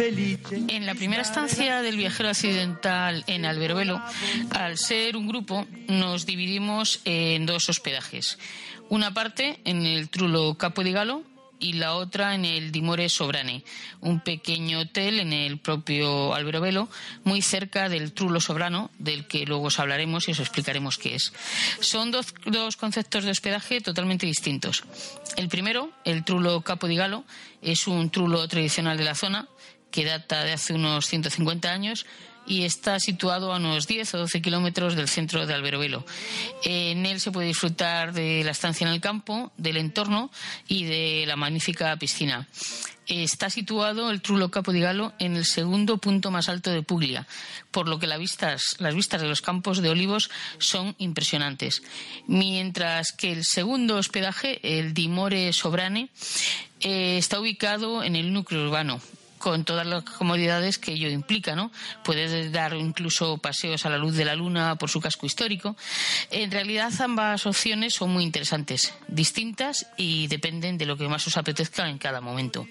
En la primera estancia del viajero accidental en Alberobello, al ser un grupo, nos dividimos en dos hospedajes. Una parte en el Trullo Capo di Galo y la otra en el Dimore Sovrane, un pequeño hotel en el propio Alberobello, muy cerca del Trullo Sovrano, del que luego os hablaremos y os explicaremos qué es. Son dos conceptos de hospedaje totalmente distintos. El primero, el Trullo Capo di Galo, es un trullo tradicional de la zona que data de hace unos 150 años y está situado a unos 10 o 12 kilómetros del centro de Alberobello. En él se puede disfrutar de la estancia en el campo, del entorno y de la magnífica piscina. Está situado el Trullo Capo di Galo en el segundo punto más alto de Puglia, por lo que las vistas de los campos de olivos son impresionantes. Mientras que el segundo hospedaje, el Dimore Sovrane, está ubicado en el núcleo urbano, con todas las comodidades que ello implica, ¿no? Puedes dar incluso paseos a la luz de la luna por su casco histórico. En realidad ambas opciones son muy interesantes, distintas y dependen de lo que más os apetezca en cada momento.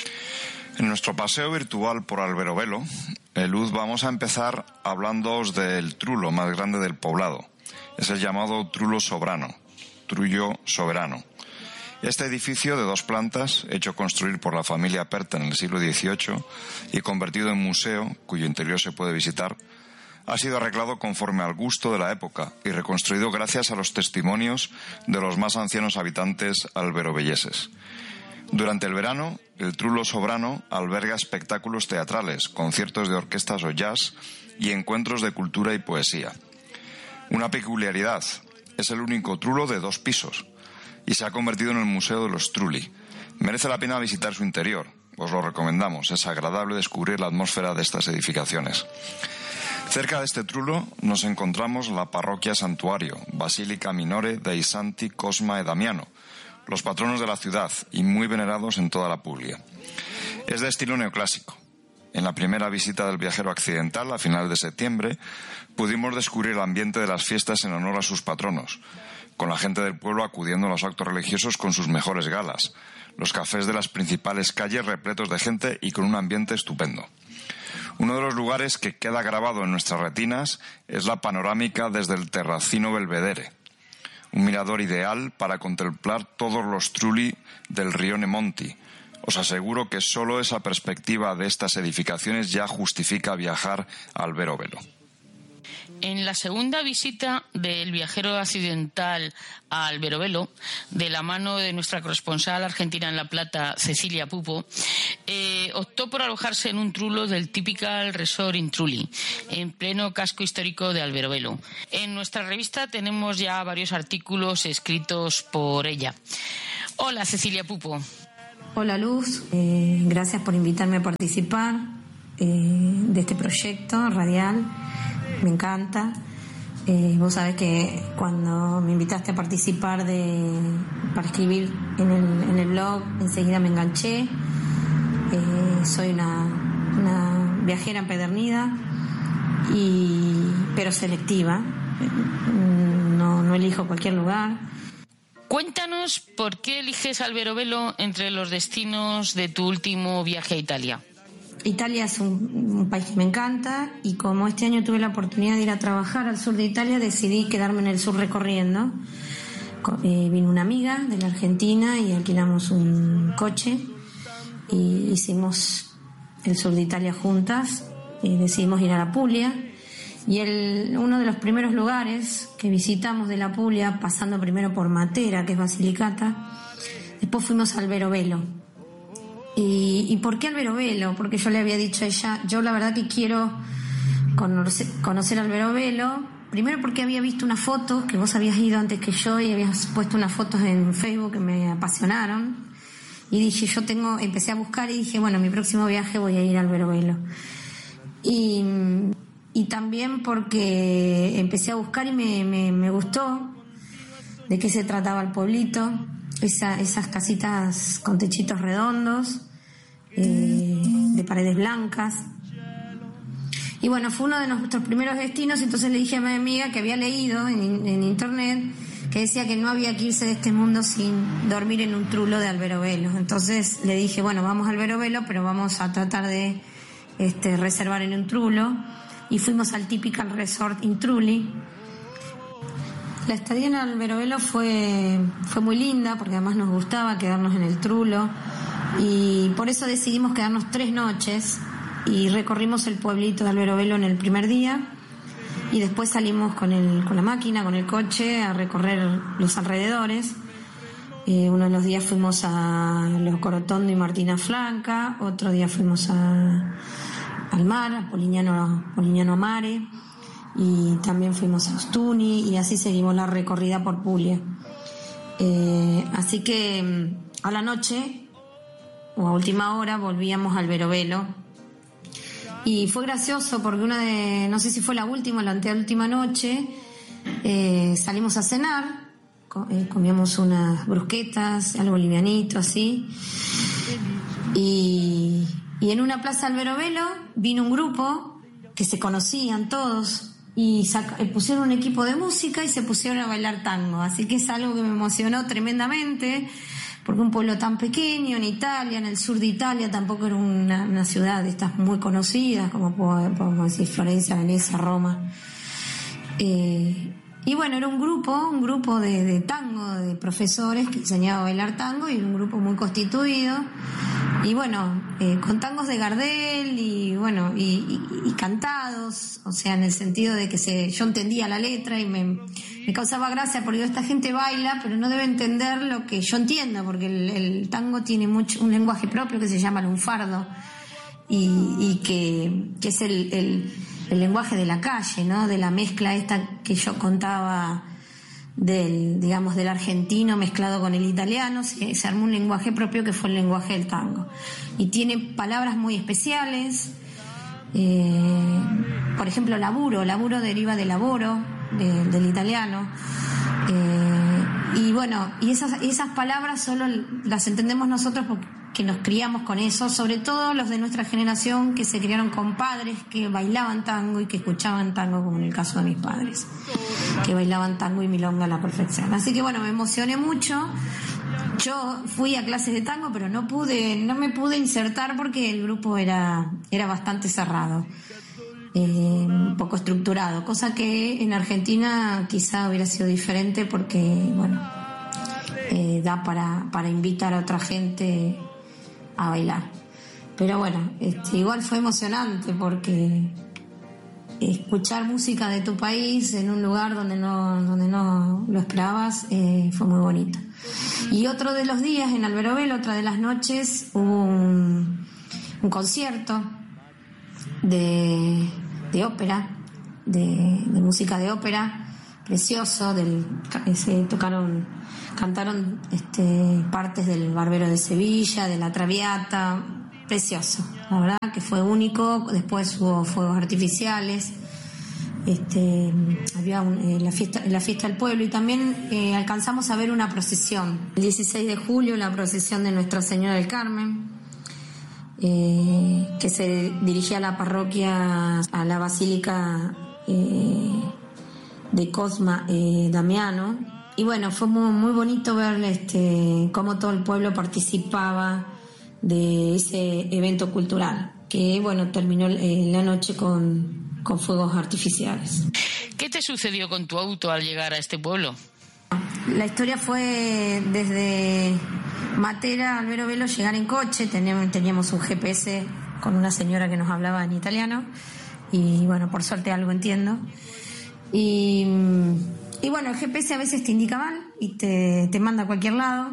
En nuestro paseo virtual por Alberobello, Luz, vamos a empezar hablándoos del trullo más grande del poblado. Es el llamado Trullo Sovrano, Trullo Soberano. Este edificio de 2 plantas, hecho construir por la familia Perta en el siglo XVIII y convertido en museo, cuyo interior se puede visitar, ha sido arreglado conforme al gusto de la época y reconstruido gracias a los testimonios de los más ancianos habitantes alberobelleses. Durante el verano, el Trullo Sovrano alberga espectáculos teatrales, conciertos de orquestas o jazz y encuentros de cultura y poesía. Una peculiaridad, es el único trullo de 2 pisos. Y se ha convertido en el Museo de los Trulli. Merece la pena visitar su interior. Os lo recomendamos. Es agradable descubrir la atmósfera de estas edificaciones. Cerca de este trullo nos encontramos la parroquia santuario, Basilica Minore dei Santi Cosma e Damiano, los patronos de la ciudad y muy venerados en toda la Puglia. Es de estilo neoclásico. En la primera visita del viajero accidental, a finales de septiembre, pudimos descubrir el ambiente de las fiestas en honor a sus patronos, con la gente del pueblo acudiendo a los actos religiosos con sus mejores galas, los cafés de las principales calles repletos de gente y con un ambiente estupendo. Uno de los lugares que queda grabado en nuestras retinas es la panorámica desde el Terracino Belvedere, un mirador ideal para contemplar todos los trulli del Rione Monti. Os aseguro que solo esa perspectiva de estas edificaciones ya justifica viajar a Alberobello. En la segunda visita del viajero accidental a Alberobello, de la mano de nuestra corresponsal argentina en La Plata, Cecilia Pupo, optó por alojarse en un trullo del Typical Resort in Trulli, en pleno casco histórico de Alberobello. En nuestra revista tenemos ya varios artículos escritos por ella. Hola, Cecilia Pupo. Hola, Luz. Gracias por invitarme a participar de este proyecto radial. Me encanta. Vos sabés que cuando me invitaste a participar para escribir en el blog, enseguida me enganché. Soy una viajera empedernida, pero selectiva. No elijo cualquier lugar. Cuéntanos por qué eliges Alberobello entre los destinos de tu último viaje a Italia. Italia es un país que me encanta y como este año tuve la oportunidad de ir a trabajar al sur de Italia, decidí quedarme en el sur recorriendo. Vino una amiga de la Argentina y alquilamos un coche y hicimos el sur de Italia juntas. Decidimos ir a la Puglia y uno de los primeros lugares que visitamos de la Puglia, pasando primero por Matera, que es Basilicata, después fuimos a Alberobello. ¿Y por qué Alberobello? Porque yo le había dicho a ella, yo la verdad que quiero conocer Alberobello, primero porque había visto unas fotos, que vos habías ido antes que yo y habías puesto unas fotos en Facebook que me apasionaron, y dije, empecé a buscar y dije, bueno, mi próximo viaje voy a ir a Alberobello. Y también porque empecé a buscar y me gustó de qué se trataba el pueblito. Esas casitas con techitos redondos, de paredes blancas. Y bueno, fue uno de nuestros primeros destinos. Entonces le dije a mi amiga que había leído en internet que decía que no había que irse de este mundo sin dormir en un trulo de Alberobello. Entonces le dije, bueno, vamos a Alberobello, pero vamos a tratar de reservar en un trulo, y fuimos al Typical Resort in Trulli. La estadía en Alberobello fue muy linda, porque además nos gustaba quedarnos en el trulo, y por eso decidimos quedarnos 3 noches, y recorrimos el pueblito de Alberobello en el primer día, y después salimos con la máquina, con el coche, a recorrer los alrededores. Uno de los días fuimos a Los Corotondo y Martina Franca, otro día fuimos al mar, a Polignano Mare, y también fuimos a Ostuni, y así seguimos la recorrida por Puglia. Así que a la noche, o a última hora, volvíamos a Alberobello. Y fue gracioso porque no sé si fue la última o la anteúltima noche, salimos a cenar, comíamos unas brusquetas, algo livianito así, y en una plaza de Alberobello vino un grupo que se conocían todos y pusieron un equipo de música y se pusieron a bailar tango, así que es algo que me emocionó tremendamente, porque un pueblo tan pequeño en Italia, en el sur de Italia, tampoco era una ciudad de estas muy conocidas, como podemos decir Florencia, Venecia, Roma. Y bueno, era un grupo de tango, de profesores que enseñaban a bailar tango, y un grupo muy constituido. Y bueno, con tangos de Gardel y bueno, y cantados, o sea, en el sentido de que yo entendía la letra y me causaba gracia, porque esta gente baila, pero no debe entender lo que yo entiendo, porque el tango tiene un lenguaje propio que se llama lunfardo, y que es el lenguaje de la calle, ¿no? De la mezcla esta que yo contaba del argentino mezclado con el italiano, se armó un lenguaje propio que fue el lenguaje del tango, y tiene palabras muy especiales. Por ejemplo, laburo deriva de lavoro, del italiano, y bueno, y esas palabras solo las entendemos nosotros porque nos criamos con eso, sobre todo los de nuestra generación que se criaron con padres que bailaban tango y que escuchaban tango, como en el caso de mis padres, que bailaban tango y milonga a la perfección. Así que bueno, me emocioné mucho. Yo fui a clases de tango, pero no me pude insertar porque el grupo era bastante cerrado, un poco estructurado, cosa que en Argentina quizá hubiera sido diferente, porque bueno, da para invitar a otra gente a bailar. Pero bueno, igual fue emocionante, porque escuchar música de tu país en un lugar donde no lo esperabas, fue muy bonito. Y otro de los días en Alberobello, otra de las noches, hubo un concierto de ópera, de música de ópera, precioso. Cantaron partes del Barbero de Sevilla, de la Traviata, precioso, la verdad que fue único. Después hubo fuegos artificiales, había la fiesta del pueblo, y también alcanzamos a ver una procesión el 16 de julio, la procesión de Nuestra Señora del Carmen, que se dirigía a la parroquia, a la basílica de Cosma Damiano. Y bueno, fue muy bonito ver cómo todo el pueblo participaba de ese evento cultural, que bueno, terminó la noche con fuegos artificiales. ¿Qué te sucedió con tu auto al llegar a este pueblo? La historia fue desde Matera a Alberobello, llegar en coche. Teníamos un GPS con una señora que nos hablaba en italiano, y bueno, por suerte algo entiendo. Y bueno, el GPS a veces te indica mal y te manda a cualquier lado.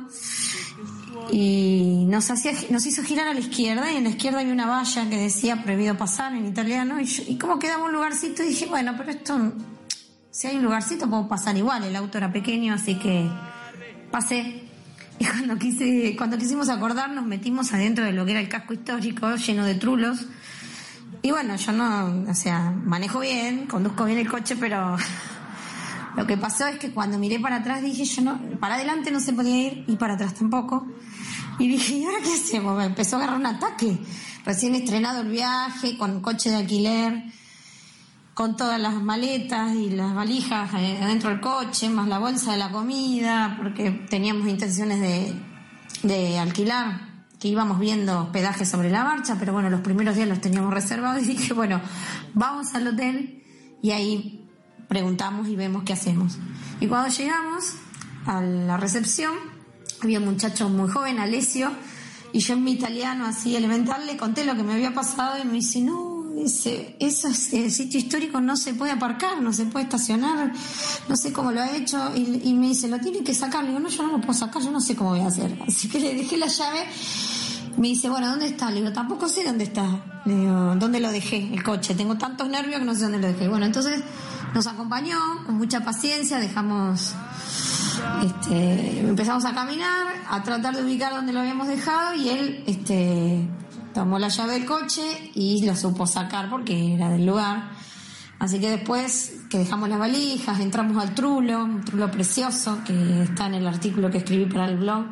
Y nos hizo girar a la izquierda, y en la izquierda había una valla que decía prohibido pasar en italiano, y como quedaba un lugarcito, y dije, bueno, pero esto, si hay un lugarcito puedo pasar igual. El auto era pequeño, así que pasé. Y cuando quisimos acordar, nos metimos adentro de lo que era el casco histórico, lleno de trulos. Y bueno, yo manejo bien, conduzco bien el coche, pero lo que pasó es que cuando miré para atrás dije, para adelante no se podía ir, y para atrás tampoco. Y dije, ¿y ahora qué hacemos? Me empezó a agarrar un ataque. Recién estrenado el viaje, con coche de alquiler, con todas las maletas y las valijas adentro del coche, más la bolsa de la comida, porque teníamos intenciones de alquilar, que íbamos viendo hospedaje sobre la marcha, pero bueno, los primeros días los teníamos reservados y dije, bueno, vamos al hotel y ahí preguntamos y vemos qué hacemos. Y cuando llegamos a la recepción, había un muchacho muy joven, Alessio, y yo en mi italiano así elemental le conté lo que me había pasado y me dice, no, dice, eso es el sitio histórico, no se puede aparcar, no se puede estacionar, no sé cómo lo ha hecho, y me dice, lo tiene que sacar. Le digo, no, yo no lo puedo sacar, yo no sé cómo voy a hacer. Así que le dejé la llave. Me dice, bueno, ¿dónde está? Le digo, tampoco sé dónde está. Le digo, ¿dónde lo dejé? El coche. Tengo tantos nervios que no sé dónde lo dejé. Bueno, entonces nos acompañó con mucha paciencia, empezamos a caminar, a tratar de ubicar dónde lo habíamos dejado, y él tomó la llave del coche y lo supo sacar porque era del lugar. Así que después que dejamos las valijas, entramos al Trullo, un Trullo precioso que está en el artículo que escribí para el blog.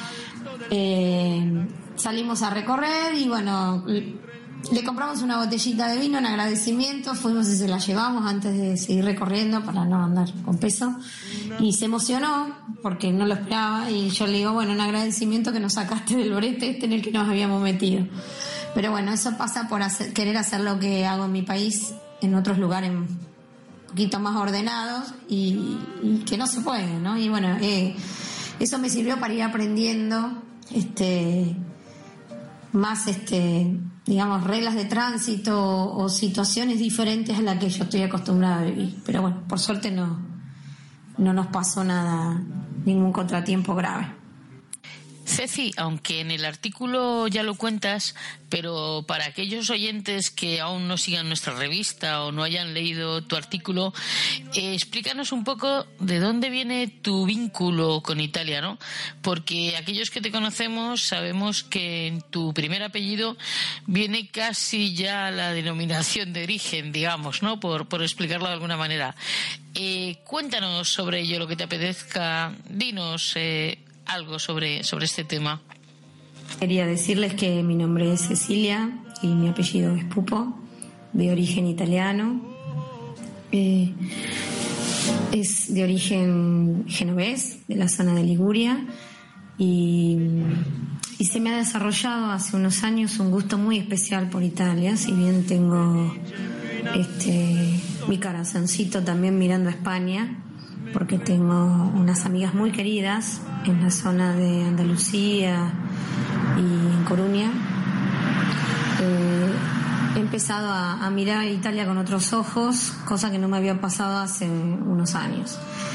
Salimos a recorrer y bueno, le compramos una botellita de vino en agradecimiento, fuimos y se la llevamos antes de seguir recorriendo para no andar con peso, y se emocionó porque no lo esperaba, y yo le digo, bueno, en agradecimiento que nos sacaste del brete en el que nos habíamos metido. Pero bueno, eso pasa por querer hacer lo que hago en mi país, en otros lugares un poquito más ordenados y que no se puede, ¿no? Y bueno, eso me sirvió para ir aprendiendo más digamos, reglas de tránsito o situaciones diferentes a las que yo estoy acostumbrada a vivir. Pero bueno, por suerte no nos pasó nada, ningún contratiempo grave. Ceci, aunque en el artículo ya lo cuentas, pero para aquellos oyentes que aún no sigan nuestra revista o no hayan leído tu artículo, explícanos un poco de dónde viene tu vínculo con Italia, ¿no? Porque aquellos que te conocemos sabemos que en tu primer apellido viene casi ya la denominación de origen, digamos, ¿no? Por explicarlo de alguna manera. Cuéntanos sobre ello, lo que te apetezca. Dinos algo sobre este tema. Quería decirles que mi nombre es Cecilia y mi apellido es Pupo, de origen italiano. Es de origen genovés, de la zona de Liguria, y se me ha desarrollado hace unos años un gusto muy especial por Italia, si bien tengo mi corazoncito también mirando a España, porque tengo unas amigas muy queridas en la zona de Andalucía y en Coruña. He empezado a mirar Italia con otros ojos, cosa que no me había pasado hace unos años.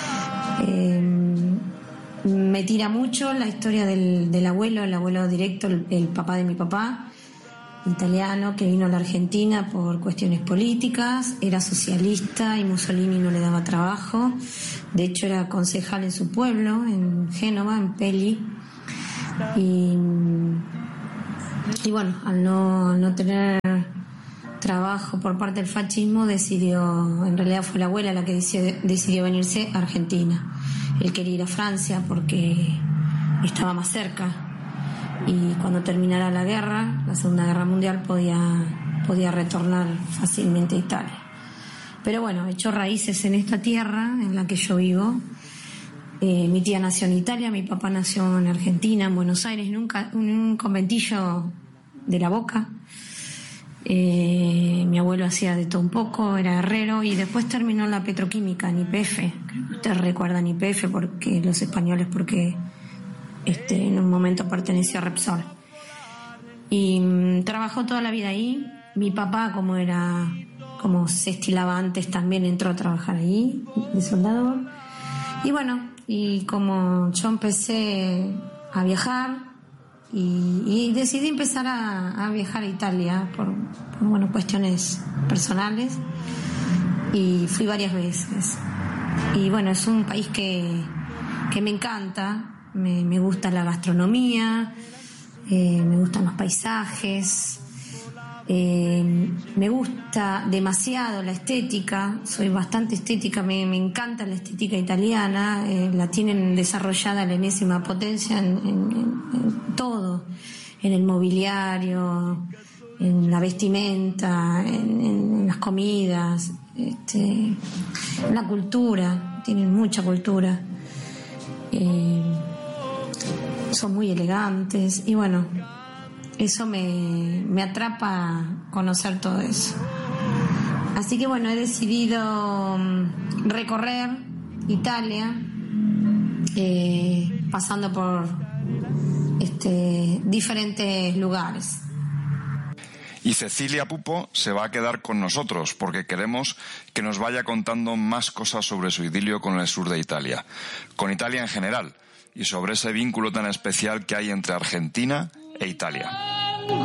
Me tira mucho la historia del abuelo, el abuelo directo, el papá de mi papá, italiano, que vino a la Argentina por cuestiones políticas, era socialista y Mussolini no le daba trabajo. De hecho era concejal en su pueblo, en Génova, en Peli, y bueno, al no tener trabajo por parte del fascismo, en realidad fue la abuela la que decidió venirse a Argentina. Él quería ir a Francia porque estaba más cerca, y cuando terminara la guerra, la Segunda Guerra Mundial, podía retornar fácilmente a Italia. Pero bueno, echó raíces en esta tierra en la que yo vivo. Mi tía nació en Italia, mi papá nació en Argentina, en Buenos Aires, en un conventillo de La Boca. Mi abuelo hacía de todo un poco, era herrero, y después terminó en la petroquímica, en YPF. Creo que ustedes recuerdan YPF, porque los españoles, porque en un momento perteneció a Repsol. Y trabajó toda la vida ahí. Mi papá, como se estilaba antes, también entró a trabajar ahí, de soldador. Y bueno, y como yo empecé a viajar, y decidí empezar a viajar a Italia por cuestiones personales, y fui varias veces. Y bueno, es un país que me encanta. Me gusta la gastronomía, me gustan los paisajes, me gusta demasiado la estética, soy bastante estética, me encanta la estética italiana, la tienen desarrollada a la enésima potencia en todo, en el mobiliario, en la vestimenta, en las comidas, la cultura, tienen mucha cultura, son muy elegantes y bueno, eso me atrapa conocer todo eso. Así que bueno, he decidido recorrer Italia, pasando por diferentes lugares. Y Cecilia Pupo se va a quedar con nosotros porque queremos que nos vaya contando más cosas sobre su idilio con el sur de Italia, con Italia en general y sobre ese vínculo tan especial que hay entre Argentina e Italia.